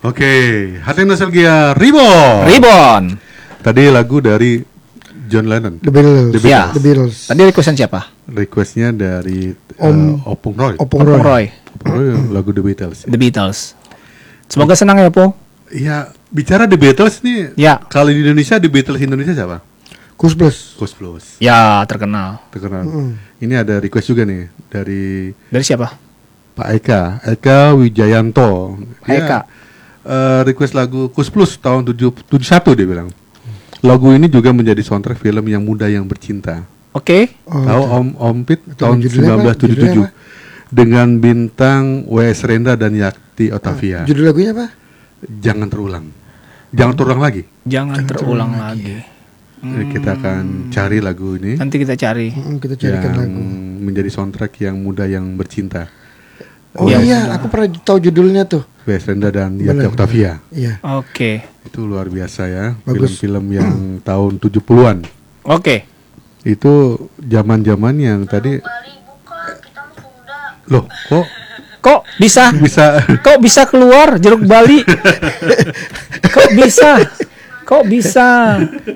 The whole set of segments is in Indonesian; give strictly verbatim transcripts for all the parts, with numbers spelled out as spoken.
Oke, Hati Nostalgia Reborn. Reborn. Tadi lagu dari John Lennon. The Beatles. The Beatles. Ya. The Beatles. Tadi requestan siapa? Requestnya dari Om- uh, Opung Roy. Opung Opung Roy. Roy. Opung Roy lagu The Beatles. The Beatles. Semoga senang ya, Po. Iya, bicara The Beatles nih. Ya. Kalau di Indonesia The Beatles Indonesia siapa? Kus Plus. Kus Plus. Ya, terkenal. Terkenal. Ini ada request juga nih dari Dari siapa? Pak Eka, Eka Wijayanto. Pak Eka. Uh, request lagu Kus Plus tahun tujuh puluh satu dia bilang. Lagu ini juga menjadi soundtrack film Yang Muda Yang Bercinta. Oke. Oh, Tahu Om Om Pit tahun judulnya seribu sembilan ratus tujuh puluh tujuh apa? dengan bintang W S Rendra dan Yakti Otavia. Judul lagunya apa? Jangan terulang. Jangan terulang lagi. Jangan terulang lagi. Jadi kita akan cari lagu ini Nanti kita cari. Mm, kita carikan yang lagu. menjadi soundtrack Yang Muda Yang Bercinta. Oh Ya, iya, aku pernah tahu judulnya tuh. W S Rendra dan Yakti Benar. Octavia. Iya. Oke. Itu luar biasa ya. Bagus. Film-film yang tahun tujuh puluhan. Oke. Itu zaman-zaman yang tadi loh, kok Kok bisa? bisa Kok bisa keluar jeruk Bali? Kok bisa? Kok bisa?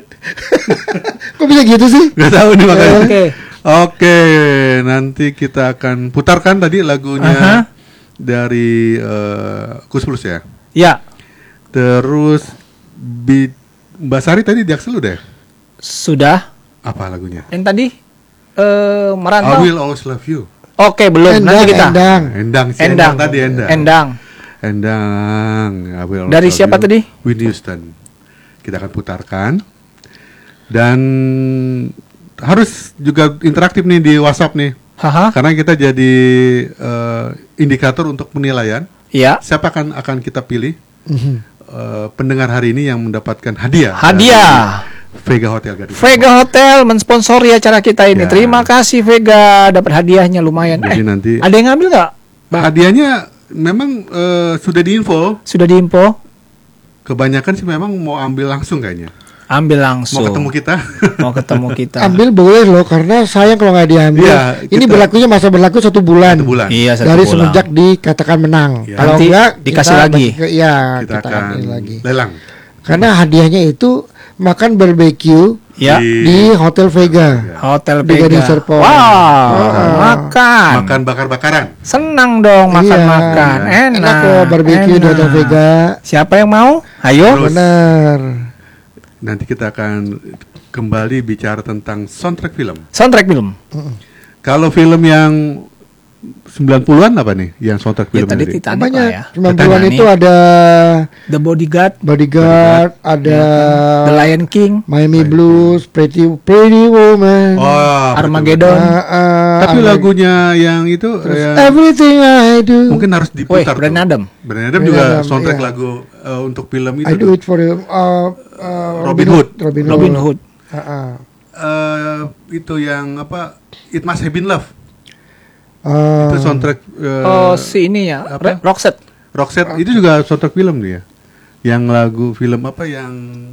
Kok bisa gitu sih? nggak tahu nih makanya. Oke. Oke, nanti kita akan putarkan tadi lagunya Aha. dari uh, Kus Plus ya. Ya, Terus Bi- Mbak Sari tadi di Axel udah ya? sudah. Apa lagunya? Yang tadi eh I merantau. Will Always Love You. Oke, belum. Endang, Nanti kita. Endang. Endang, si Endang. Endang tadi Endang. Endang. Endang. I Will Always Dari Love siapa You. tadi? Whitney Houston. Kita akan putarkan. Dan harus juga interaktif nih di WhatsApp nih. Haha. Karena kita jadi eh, indikator untuk penilaian. Iya. Siapa akan akan kita pilih Mhm. eh, pendengar hari ini yang mendapatkan hadiah. Hadiah. dari Vega Hotel Gading. Vega Hotel mensponsori acara kita ini. Ya. Terima kasih Vega, dapat hadiahnya lumayan. Jadi Eh, nanti ada yang ngambil nggak? hadiahnya memang eh, sudah diinfo. Sudah diinfo? Kebanyakan sih memang mau ambil langsung kayaknya. Ambil langsung. Mau ketemu kita. Mau ketemu kita. Ambil boleh loh, karena sayang kalau nggak diambil. Iya, Ini kita- berlakunya masa berlaku satu bulan. Satu bulan. Iya, satu Dari bulan. semenjak dikatakan menang. Iya. Kalau Nanti enggak dikasih kita lagi. bagi ke- Iya, kita, kita, akan ambil lagi. lelang. Karena hadiahnya itu makan barbeque Ya. di Hotel Vega. Hotel Di Vega. Gading Serpong. Wow, Ah. makan. Makan bakar-bakaran. Senang dong makan-makan. Iya. Enak. Enak loh barbeque di enak. Hotel Vega. Siapa yang mau? Ayo. Terus. Benar. Nanti kita akan kembali bicara tentang soundtrack film. Soundtrack film. Kalau film yang sembilan puluhan apa nih yang soundtrack Ya film tadi ini? Titanic Banyak. lah ya. sembilan puluhan Titanic. itu ada The Bodyguard, Bodyguard, ada The Lion King, Miami Blues, Pretty Pretty Woman. Oh, Armageddon. Ah, ah, Tapi Armageddon. lagunya yang itu yang Everything I Do. mungkin harus Wih, diputar. Bryan tuh. Adam. Bryan Adam Bryan juga Adam, soundtrack iya. lagu uh, untuk film itu. I Do tuh. It For You. Uh, uh, Robin Hood. Robin, Robin Hood. Hood. Ah, ah. Eh, itu yang apa? It Must Have Been Love. Ah. Itu soundtrack uh, Oh, si ini ya, apa? Re- Roxette. Roxette itu juga soundtrack film dia. Yang lagu film apa yang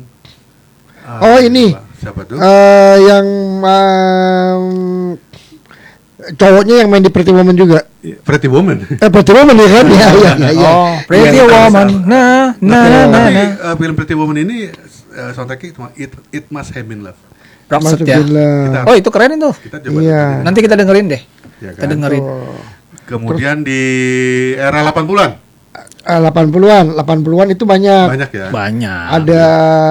ah, Oh, ini. lupa. Siapa tuh? Eh, yang um, cowoknya yang main di Pretty Woman juga. Pretty Woman. Eh, Pretty Woman ya kan? Iya, iya, iya. Ya. Oh, Pretty Iya, Woman. sama. Nah, nah, nah, nah, Tapi nah. uh, film Pretty Woman ini uh, soundtracknya cuma It, It Must Have Been Love. Roxette Masuk ya. gila. Kita- Oh, itu keren itu. Kita coba Iya. dengerin. Nanti kita dengerin deh. Ya Kita kan? dengerin. Tuh. Kemudian di era delapan puluhan Ah, delapan puluhan, delapan puluhan itu banyak. banyak ya. Banyak. Ada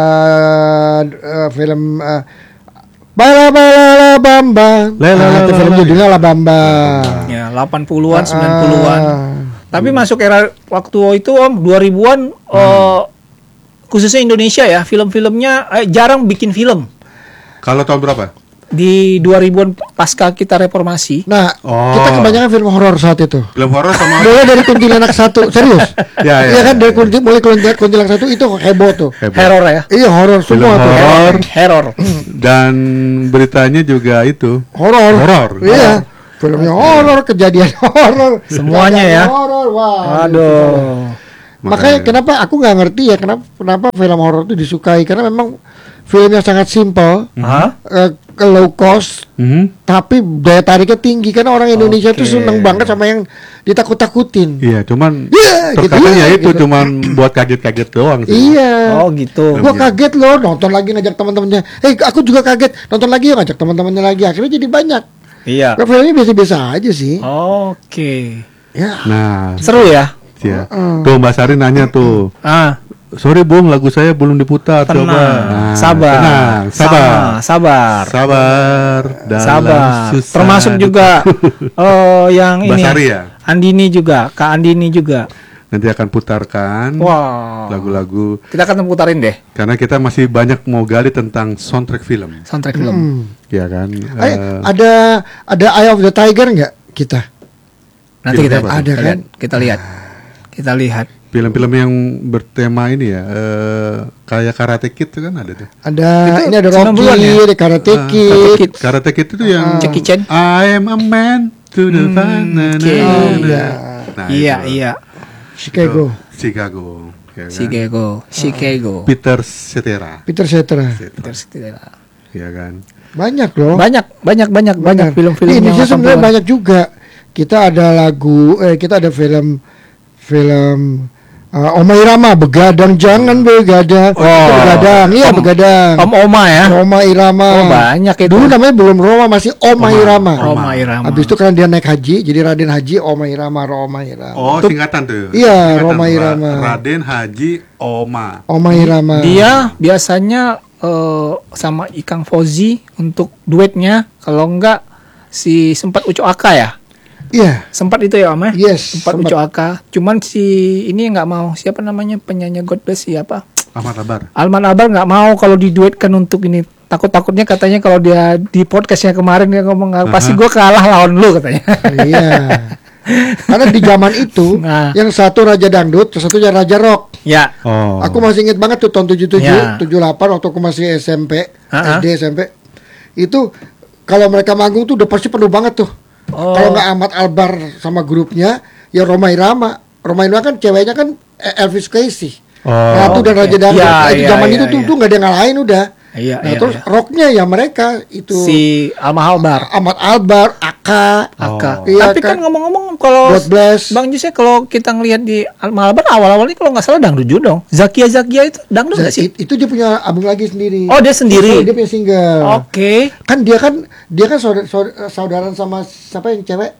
eh, film uh, Bala Bala La Bamba. La, la, Ah, la, itu la, film la. judulnya La Bamba. Ya, delapan puluhan, Ah, sembilan puluhan. Tapi masuk era waktu itu Om dua ribuan eh, khususnya Indonesia ya, film-filmnya eh, jarang bikin film. Kalau tahun berapa? Di dua ribuan pasca kita reformasi. Nah, Oh. kita kebanyakan film horor saat itu. Film horor sama Mulai dari Kuntilanak satu, serius. Ya, ya, Iya kan ya, dari ya. kunti, mulai Kuntilanak, Kuntilanak satu itu heboh tuh. Heboh. Horor ya. Iya horor Film semua tuh. horor Horor. dan beritanya juga itu Horor. Horor. Iya. Filmnya horor, kejadian horor. Semuanya kejadian ya. Horor. Wah. Aduh. Makanya kenapa aku nggak ngerti ya kenapa kenapa film horor itu disukai, karena memang film yang sangat simpel, Hah? eh, ke low cost, Mhm. tapi daya tariknya tinggi karena orang Indonesia tuh Oke. seneng banget sama yang ditakut-takutin. Iya, cuman Iya, gitu terkadang ya, ya itu gitu. cuman buat kaget-kaget doang sih. Iya. Oh gitu. Gua kaget loh, nonton lagi ngajak teman-temannya. Hei, aku juga kaget, nonton lagi yuk, ngajak teman-temannya lagi. Akhirnya jadi banyak. Iya. Kalau filmnya biasa-biasa aja sih. Oke. Ya. Nah, Seru ya? ya. Heeh. Tuh Mbak Sari nanya tuh. Ah, Sorry Bung, lagu saya belum diputar. tenang. Coba. Nah, sabar. tenang, sabar. Sama, sabar. Sabar. dalam Sabar. susah Termasuk juga oh yang Mbak ini. Sari ya? Andini juga, Kak Andini juga. Nanti akan putarkan Wow. lagu-lagu Kita akan putarin deh karena kita masih banyak mau gali tentang soundtrack film, soundtrack film. Hmm. ya kan? Eh, Eh, ada ada Eye of the Tiger nggak kita? Nanti Film kita apa tuh? Ada kita kan? lihat, kita lihat. Kita lihat. film-film yang bertema ini ya, eh, kayak Karate Kid itu kan ada tuh. Ada Itu ini ada sembilan puluhan Rocky, ya? ada Karate Ah, Kid. Karate Kid. Karate Kid itu yang Jackie Chan. I am a man to the Hmm, na- na- oke. na- Oh, na- iya. Nah, Iya, itu. iya. Chicago. Itu, Chicago. Ya kan? Chicago, Chicago. Peter Cetera, Peter Cetera. Peter Cetera. ya kan? Banyak loh. Banyak, banyak, banyak, banyak film-film Di yang Indonesia sebenarnya delapan puluhan. banyak juga. Kita ada lagu, eh kita ada film film uh, Oma Irama, begadang jangan begadang. Oh. Itu begadang, iya Om- begadang. Om Oma ya. Roma Irama. Oh, banyak itu. Dulu namanya belum Roma, masih Oma, Oma. Irama. Roma Irama. Habis itu kan dia naik haji, jadi Raden Haji Oma Irama, Roma Irama. Oh, singkatan tuh. Iya, Singkatan. Roma Ra- Irama. Raden Haji Oma. Oma Irama. Dia biasanya eh, sama Ikang Fauzi untuk duetnya. Kalau enggak si sempat Uco Aka ya. Iya. Sempat itu ya Om ya. Yes, Sempat sempat. Uco Aka. Cuman si ini nggak mau. Siapa namanya penyanyi God Bless siapa? Ahmad Albar. Alman Albar nggak mau kalau diduetkan untuk ini. Takut-takutnya katanya kalau dia di podcastnya kemarin dia ngomong pasti gue kalah lawan lu katanya. Iya. Karena di zaman itu Nah. yang satu raja dangdut, yang satu raja rock. Ya. Oh. Aku masih inget banget tuh tahun tujuh puluh tujuh, Ya. tujuh puluh delapan waktu aku masih S M P, Ha-ha. S D S M P. Itu kalau mereka manggung tuh udah pasti penuh banget tuh. Oh. Kalau nggak Ahmad Albar sama grupnya, ya Roma Irama. Roma Irama kan ceweknya kan Elvis Presley. Oh. Ratu dan oke. Raja Dangdut. Ya, Nah, di ya, zaman ya, itu tuh ya. tuh nggak ada yang ngalahin udah. Iya, Nah, iya, terus iya. rocknya ya mereka itu Si Alma Albar. Ahmad Albar, Aka, Aka. Oh. Iya Tapi kan kan. ngomong-ngomong kalau God bless. Bang Jus ya kalau kita ngelihat di Alma Albar awal-awal ini kalau nggak salah dangdut juga dong. Zakia Zakia itu dangdut nggak sih? It- itu dia punya album lagi sendiri. Oh, dia sendiri. Dia punya single. Oke. Kan dia kan dia kan saudara, saudara, saudaraan sama siapa yang cewek?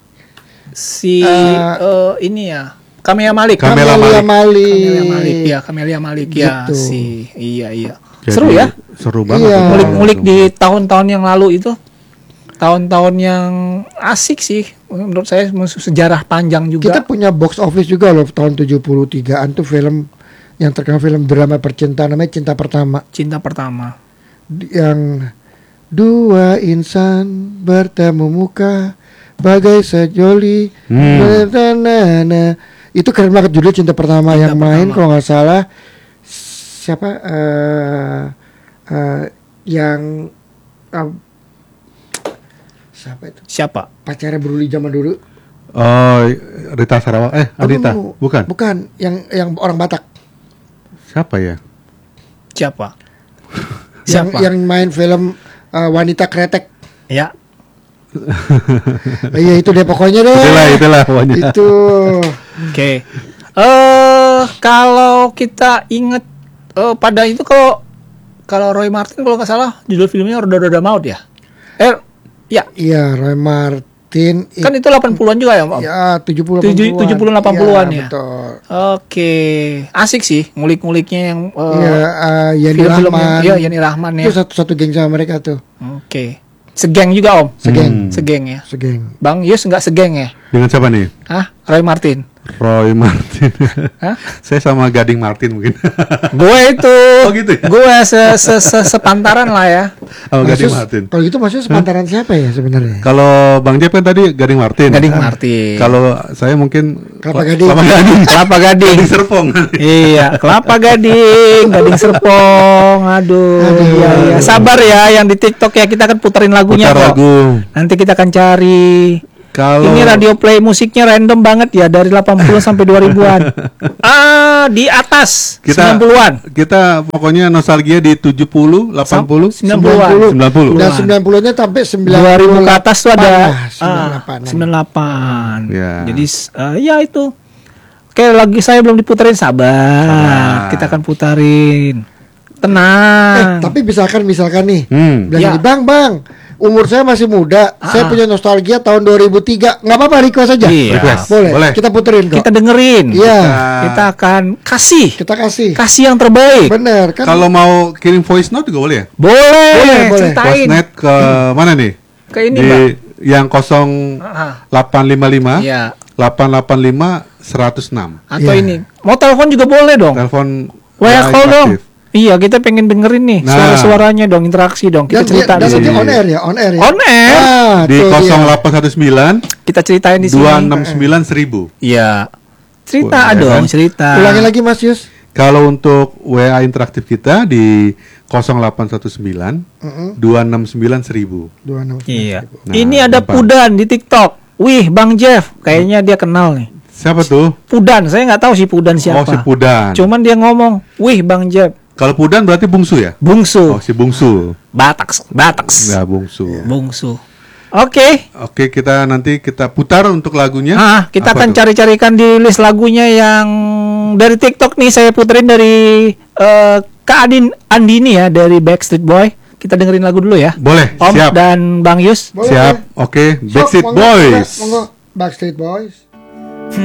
Si Eh, eh, ini ya. Kamea Malik. Kamela Camelia Malik. Malik. Camelia Malik. Ya, Camelia Malik ya. Gitu. Si iya iya. Jadi, Seru ya. Seru banget. Iya. tuh. Ngulik-ngulik di tahun-tahun yang lalu itu. Tahun-tahun yang asik sih menurut saya, sejarah panjang juga. Kita punya box office juga loh tahun tujuh puluh tigaan tuh film yang terkenal film drama percintaan namanya Cinta Pertama. Cinta Pertama. Di- Yang dua insan bertemu muka bagai sejoli. Hmm. Nah, itu keren banget judul Cinta Pertama. Cinta Yang main Pertama. kalau nggak salah siapa eh eh, yang eh, siapa itu Siapa? pacarnya Bruli zaman dulu. Oh, Rita Sarawak. Eh, Adita. Oh, Bukan. Bukan, yang yang orang Batak. Siapa ya? Siapa? Yang Siapa? yang main film eh, Wanita Kretek. Ya. Iya itu deh pokoknya deh. Itulah, itulah pokoknya. Itu. Oke. Eh kalau kita ingat eh pada itu kalau kalau Roy Martin kalau nggak salah judul filmnya Roda-Roda Maut ya. Eh ya, Iya, Roy Martin. i- kan itu delapan puluhan juga ya, Om? Ya, tujuh puluh Tujuh- tujuh puluh, delapan puluhan ya? Betul. Oke. Asik sih ngulik-nguliknya yang eh, Iya, eh, Yani film-film Rahman. yang- iya, Yani Rahman ya. Itu satu-satu geng sama mereka tuh. Oke. Segeng juga, Om. Segeng. Hmm. Segeng ya. Segeng. Bang Yus nggak segeng ya? Dengan siapa nih? Hah? Roy Martin. Roy Martin. Hah? Saya sama Gading Martin mungkin. Gue itu. Oh, gitu ya? Gue se, se, se- sepantaran lah ya. Oh, Gading Maksud- Martin. Kalau gitu maksudnya sepantaran siapa ya sebenarnya? Kalau Bang Jep kan tadi Gading Martin. Gading Ah. Martin. Kalau saya mungkin Kelapa Kela- Gading. Kelapa Gading. Kelapa Gading. Gading Serpong. Iya, Kelapa Gading, Gading Serpong. Aduh, Aduh. iya, iya. Sabar ya yang di TikTok ya, kita akan puterin lagunya Putar kok. lagu. Nanti kita akan cari Kalau Ini radio play musiknya random banget ya dari delapan puluh sampai dua ribuan. Ah, di atas kita sembilan puluhan. kita pokoknya nostalgia di tujuh puluh, delapan puluh, sembilan puluhan. sembilan puluh. Dan sembilan puluhnya sampai sembilan dua ribu ke atas tuh ada ah, ah, sembilan puluh delapan. sembilan puluh delapan. Ya. Jadi uh, ya itu. Oke, lagi saya belum diputerin, sabar. Sabar. Kita akan putarin. Eh, Tenang. tapi misalkan misalkan nih, Hmm. bilang Ya. gini, Bang, Bang, umur saya masih muda, saya Ah. punya nostalgia tahun dua ribu tiga. Nggak apa-apa, request aja. Iya. Request. Boleh. Boleh. Kita puterin kok. Kita dengerin. Iya. Kita akan kasih Kita kasih. kasih yang terbaik. Bener kan? Kalau mau kirim voice note juga boleh ya? Boleh, Boleh, boleh. ceritain. Voice note ke mana nih? Ke ini, di Mbak. yang nol Ah, delapan lima lima Iya. delapan delapan lima seratus enam. Atau Iya. ini. Mau telepon juga boleh dong. Telepon W A call dong. interaktif. Iya, kita pengen dengerin nih Nah. suara-suaranya dong, interaksi dong. Kita Dan, cerita dan di nanti sini. on air ya, on air ya. On air. Ah, Di tuh dia. nol delapan satu sembilan Kita ceritain di sini. dua enam sembilan seribu. Iya. Cerita Boleh, dong, kan? cerita. Ulangi lagi Mas Yus. Kalau untuk W A interaktif kita di nol delapan satu sembilan dua enam sembilan seribu. dua enam. Iya. Nah, Ini ada gampang. Pudan di TikTok. Wih, Bang Jeff, kayaknya dia kenal nih. Siapa tuh? Pudan, saya nggak tahu si Pudan siapa. Oh, si Pudan. Cuman dia ngomong, "Wih, Bang Jeff, Kalau Pudan berarti bungsu ya? bungsu, Oh, si bungsu. Bataks, Bataks, Ya, bungsu. bungsu." Oke. Oke, kita nanti kita putar untuk lagunya. Ah, kita Apa akan tuh? cari-carikan di list lagunya yang dari TikTok nih, saya puterin dari eh, Kak Adin Andini ya, dari Backstreet Boy. Kita dengerin lagu dulu ya. Boleh, Om siap. dan Bang Yus. Boleh, Siap. boleh. Oke, Sok, Backstreet monggo, Boys. monggo. Backstreet Boys.